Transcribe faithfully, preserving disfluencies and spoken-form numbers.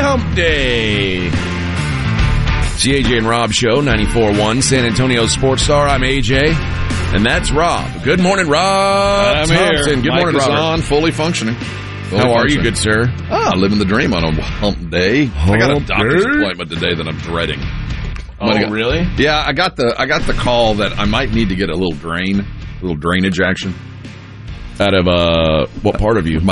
Hump Day. It's the A J and Rob Show, ninety-four point one, San Antonio Sports Star. I'm A J, and that's Rob. Good morning, Rob I'm Thompson. here. Good Mike morning, is Robert. on, fully functioning. Fully How are functioning. you, good sir? Ah, living the dream on a hump day. Hump I got a doctor's day? appointment today that I'm dreading. Oh, Get, really? Yeah, I got the I got the call that I might need to get a little drain, a little drainage action. Out of, uh, what part of you?